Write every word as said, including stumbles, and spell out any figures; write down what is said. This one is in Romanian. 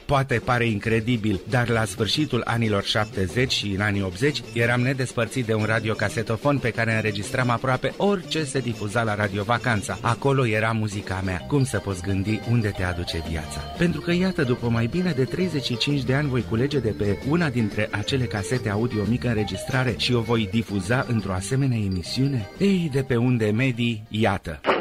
Poate pare incredibil, dar la sfârșitul anilor șaptezeci și în anii optzeci eram nedespărțit de un radiocasetofon pe care înregistram aproape orice se difuza la Radio Vacanța. Acolo era muzica mea. Cum să poți gândi unde te aduce viața? Pentru că iată, după mai bine de treizeci și cinci de ani voi culege de pe una dintre acele casete audio mică înregistrare și o voi difuza într-o asemenea emisiune? Ei, de pe unde medii, iată.